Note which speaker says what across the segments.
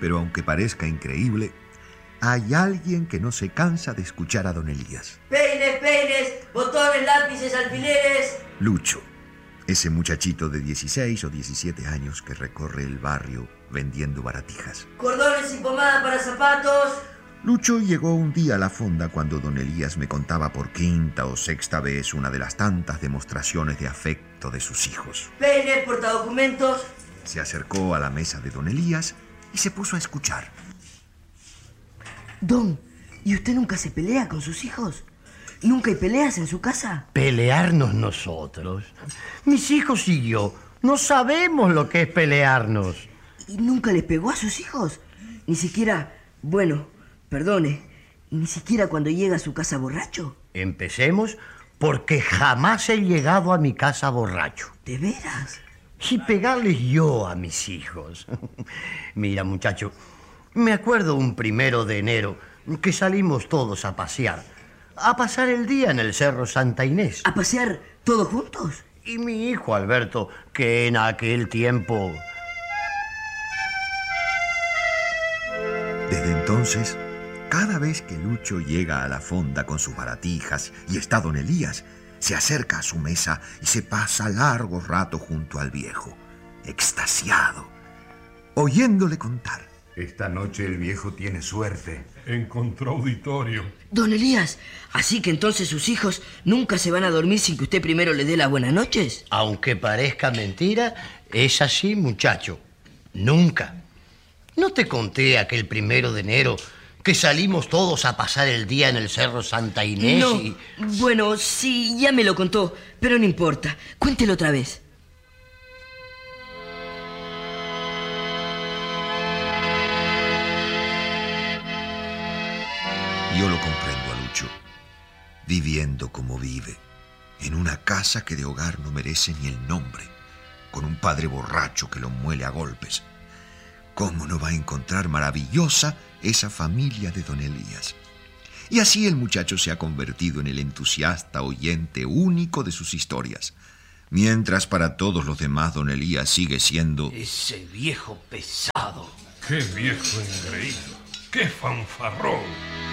Speaker 1: Pero aunque parezca increíble, hay alguien que no se cansa de escuchar a don Elías.
Speaker 2: Peines, peines, botones, lápices, alfileres.
Speaker 1: Lucho, ese muchachito de 16 o 17 años que recorre el barrio vendiendo baratijas.
Speaker 2: Cordones y pomada para zapatos.
Speaker 1: Lucho llegó un día a la fonda cuando don Elías me contaba por quinta o sexta vez una de las tantas demostraciones de afecto de sus hijos.
Speaker 2: Peines, portadocumentos.
Speaker 1: Se acercó a la mesa de don Elías y se puso a escuchar.
Speaker 3: Don, ¿y usted nunca se pelea con sus hijos? ¿Nunca hay peleas en su casa?
Speaker 4: ¿Pelearnos nosotros? Mis hijos y yo no sabemos lo que es pelearnos.
Speaker 3: ¿Y nunca les pegó a sus hijos? Ni siquiera, bueno, perdone, ni siquiera cuando llega a su casa borracho.
Speaker 4: Empecemos porque jamás he llegado a mi casa borracho.
Speaker 3: ¿De veras?
Speaker 4: Y pegarles yo a mis hijos. Mira, muchacho, me acuerdo un 1 de enero que salimos todos a pasear, a pasar el día en el Cerro Santa Inés.
Speaker 3: ¿A pasear todos juntos?
Speaker 4: Y mi hijo Alberto, que en aquel tiempo...
Speaker 1: Desde entonces, cada vez que Lucho llega a la fonda con sus baratijas y está don Elías, se acerca a su mesa y se pasa largo rato junto al viejo, extasiado, oyéndole contar.
Speaker 5: Esta noche el viejo tiene suerte.
Speaker 6: Encontró auditorio.
Speaker 3: Don Elías, ¿así que entonces sus hijos nunca se van a dormir sin que usted primero les dé las buenas noches?
Speaker 4: Aunque parezca mentira, es así, muchacho. Nunca. ¿No te conté aquel 1 de enero que salimos todos a pasar el día en el Cerro Santa Inés?
Speaker 3: No, bueno, sí, ya me lo contó, pero no importa. Cuéntelo otra vez.
Speaker 1: Yo lo comprendo a Lucho, viviendo como vive, en una casa que de hogar no merece ni el nombre, con un padre borracho que lo muele a golpes. ¿Cómo no va a encontrar maravillosa esa familia de don Elías? Y así el muchacho se ha convertido en el entusiasta oyente único de sus historias, mientras para todos los demás don Elías sigue siendo...
Speaker 4: Ese viejo pesado.
Speaker 6: ¡Qué viejo engreído! ¡Qué fanfarrón!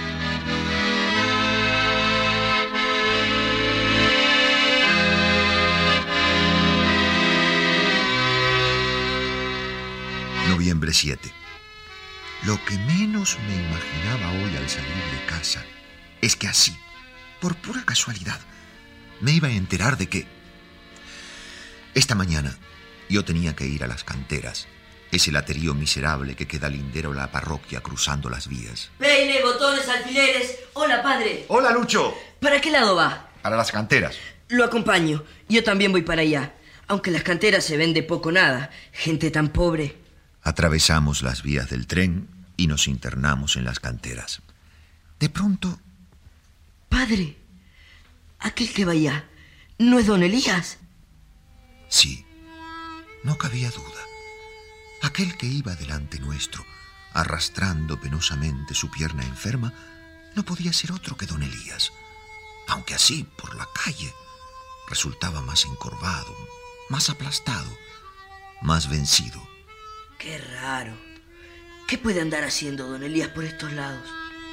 Speaker 1: Noviembre 7. Lo que menos me imaginaba hoy al salir de casa es que así, por pura casualidad, me iba a enterar de que... Esta mañana yo tenía que ir a Las Canteras, ese laterío miserable que queda lindero a la parroquia cruzando las vías.
Speaker 2: Peines, botones, alfileres. Hola, padre.
Speaker 1: ¡Hola, Lucho!
Speaker 2: ¿Para qué lado va?
Speaker 1: Para Las Canteras.
Speaker 3: Lo acompaño. Yo también voy para allá. Aunque en las canteras se vende poco nada. Gente tan pobre.
Speaker 1: Atravesamos las vías del tren y nos internamos en Las Canteras. De pronto...
Speaker 3: Padre, aquel que va allá, ¿no es don Elías?
Speaker 1: Sí, no cabía duda. Aquel que iba delante nuestro, arrastrando penosamente su pierna enferma, no podía ser otro que don Elías. Aunque así, por la calle, resultaba más encorvado, más aplastado, más vencido.
Speaker 3: Qué raro. ¿Qué puede andar haciendo don Elías por estos lados?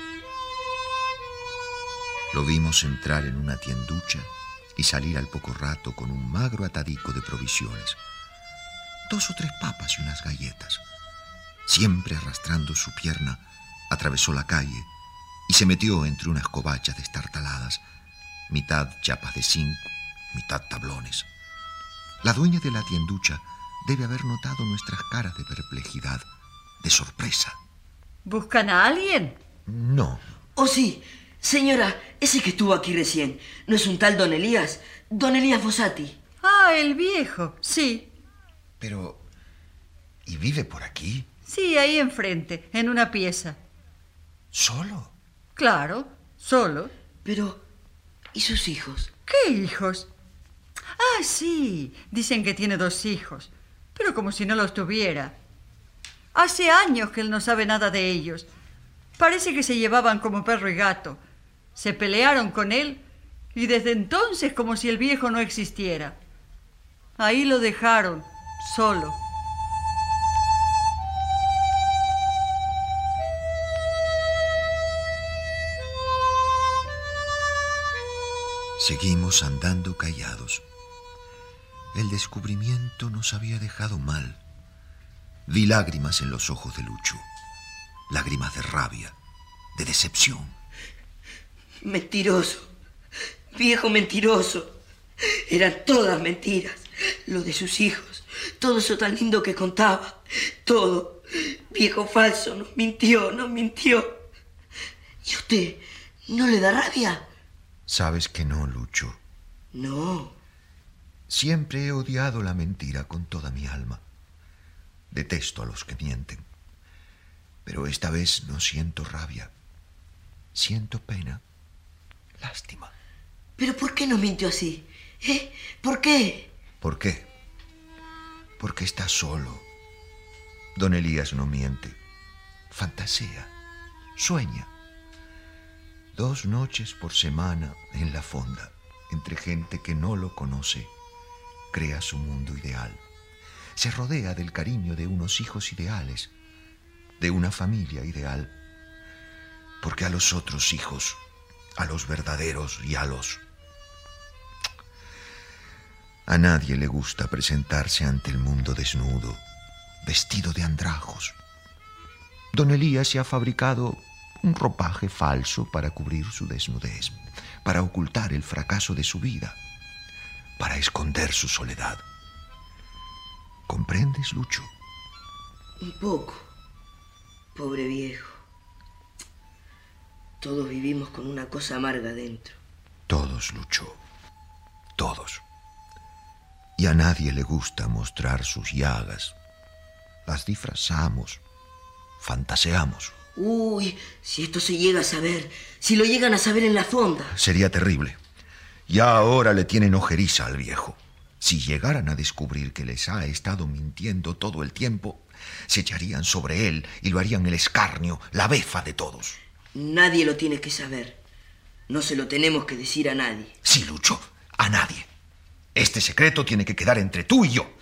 Speaker 1: Lo vimos entrar en una tienducha y salir al poco rato con un magro atadico de provisiones. 2 o 3 papas y unas galletas. Siempre arrastrando su pierna, atravesó la calle y se metió entre unas covachas destartaladas, mitad chapas de zinc, mitad tablones. La dueña de la tienducha debe haber notado nuestras caras de perplejidad, de sorpresa.
Speaker 7: ¿Buscan a alguien?
Speaker 1: No.
Speaker 3: Oh, sí. Señora, ese que estuvo aquí recién, ¿no es un tal don Elías? Don Elías Fossati.
Speaker 7: Ah, el viejo, sí.
Speaker 1: Pero... ¿y vive por aquí?
Speaker 7: Sí, ahí enfrente, en una pieza.
Speaker 1: ¿Solo?
Speaker 7: Claro, solo.
Speaker 3: Pero... ¿y sus hijos?
Speaker 7: ¿Qué hijos? Ah, sí, dicen que tiene 2 hijos, pero como si no los tuviera. Hace años que él no sabe nada de ellos. Parece que se llevaban como perro y gato. Se pelearon con él y desde entonces como si el viejo no existiera. Ahí lo dejaron, solo.
Speaker 1: Seguimos andando callados. El descubrimiento nos había dejado mal. Vi lágrimas en los ojos de Lucho. Lágrimas de rabia, de decepción.
Speaker 3: Mentiroso. Viejo mentiroso. Eran todas mentiras. Lo de sus hijos. Todo eso tan lindo que contaba. Todo. Viejo falso. Nos mintió. ¿Y a usted no le da rabia?
Speaker 1: Sabes que no, Lucho.
Speaker 3: No.
Speaker 1: Siempre he odiado la mentira con toda mi alma. Detesto a los que mienten. Pero esta vez no siento rabia. Siento pena. Lástima.
Speaker 3: ¿Pero por qué nos mintió así? ¿Por qué?
Speaker 1: ¿Por qué? Porque está solo. Don Elías no miente. Fantasea. Sueña. 2 noches por semana en la fonda, entre gente que no lo conoce, crea su mundo ideal. Se rodea del cariño de unos hijos ideales, de una familia ideal. Porque a los otros hijos, a los verdaderos y a nadie le gusta presentarse ante el mundo desnudo, vestido de andrajos. Don Elías se ha fabricado un ropaje falso para cubrir su desnudez, para ocultar el fracaso de su vida, para esconder su soledad. ¿Comprendes, Lucho?
Speaker 3: Un poco. Pobre viejo. Todos vivimos con una cosa amarga dentro.
Speaker 1: Todos, Lucho. Todos. Y a nadie le gusta mostrar sus llagas. Las disfrazamos, fantaseamos.
Speaker 3: Uy, si esto se llega a saber, si lo llegan a saber en la fonda.
Speaker 1: Sería terrible. Ya ahora le tienen ojeriza al viejo. Si llegaran a descubrir que les ha estado mintiendo todo el tiempo, se echarían sobre él y lo harían el escarnio, la befa de todos.
Speaker 3: Nadie lo tiene que saber. No se lo tenemos que decir a nadie.
Speaker 1: Sí, Lucho, a nadie. Este secreto tiene que quedar entre tú y yo.